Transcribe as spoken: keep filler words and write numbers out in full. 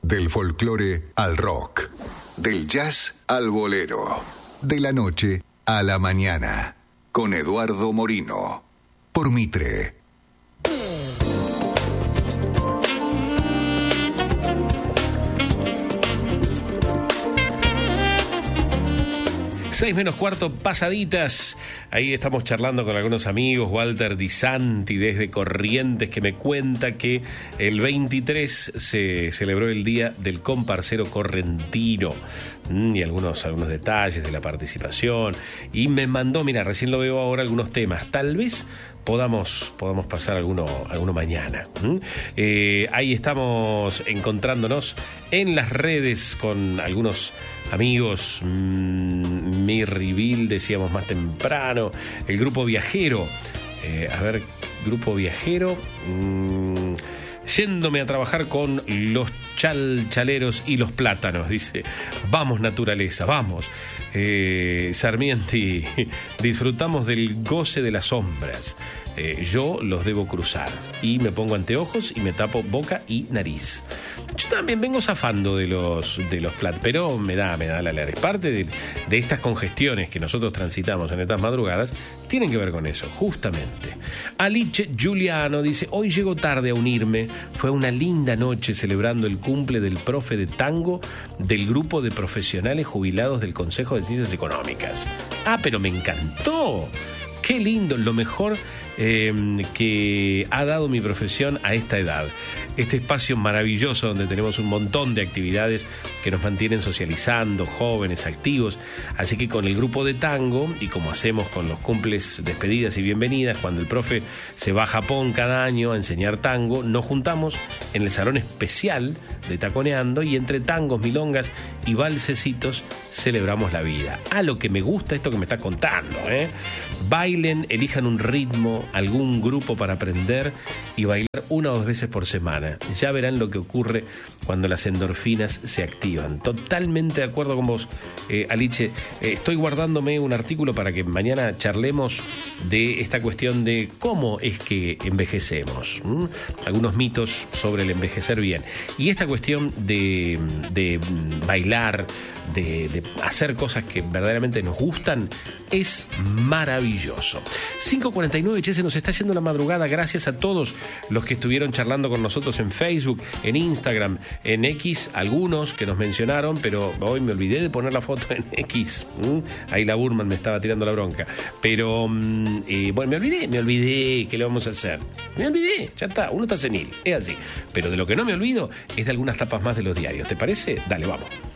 Del folclore al rock. Del jazz al bolero. De la noche a la mañana. Con Eduardo Morino. Por Mitre. Seis menos cuarto pasaditas. Ahí estamos charlando con algunos amigos. Walter Di Santi desde Corrientes, que me cuenta que el veintitrés se celebró el Día del Comparcero Correntino. Mm, y algunos, algunos detalles de la participación. Y me mandó, mira, recién lo veo ahora, algunos temas. Tal vez podamos, podamos pasar alguno, alguno mañana. ¿Mm? Eh, ahí estamos encontrándonos en las redes con algunos amigos. mmm, Mirriville, decíamos más temprano, el Grupo Viajero, eh, a ver, Grupo Viajero, mmm, yéndome a trabajar con los chalchaleros y los plátanos, dice, vamos naturaleza, vamos. eh, Sarmienti, disfrutamos del goce de las sombras. Eh, yo los debo cruzar y me pongo anteojos y me tapo boca y nariz. Yo también vengo zafando de los de los plat, pero me da, me da la alergia. Parte de, de estas congestiones que nosotros transitamos en estas madrugadas tienen que ver con eso, justamente. Alice Giuliano dice, hoy llego tarde a unirme, fue una linda noche celebrando el cumple del profe de tango del grupo de profesionales jubilados del Consejo de Ciencias Económicas. Ah, pero me encantó. Qué lindo, lo mejor eh, que ha dado mi profesión a esta edad. Este espacio maravilloso donde tenemos un montón de actividades que nos mantienen socializando, jóvenes, activos. Así que con el grupo de tango, y como hacemos con los cumples, despedidas y bienvenidas, cuando el profe se va a Japón cada año a enseñar tango, nos juntamos en el salón especial de Taconeando y entre tangos, milongas y valsecitos celebramos la vida. Ah, lo que me gusta esto que me está contando, ¿eh? Bailen, elijan un ritmo, algún grupo para aprender y bailar una o dos veces por semana. Ya verán lo que ocurre cuando las endorfinas se activan. Totalmente de acuerdo con vos, eh, Alice. Eh, estoy guardándome un artículo para que mañana charlemos de esta cuestión de cómo es que envejecemos. ¿Mm? Algunos mitos sobre el envejecer bien. Y esta cuestión de, de bailar, de, de hacer cosas que verdaderamente nos gustan, es maravilloso. cinco cuarenta y nueve, che, se nos está yendo la madrugada. Gracias a todos los que estuvieron charlando con nosotros en Facebook, en Instagram, en X, algunos que nos mencionaron, pero hoy me olvidé de poner la foto en X. ¿Mm? Ahí la Burman me estaba tirando la bronca. Pero, mm, eh, bueno, me olvidé, me olvidé. ¿Qué le vamos a hacer? Me olvidé, ya está, uno está senil, es así. Pero de lo que no me olvido es de algunas tapas más de los diarios. ¿Te parece? Dale, vamos.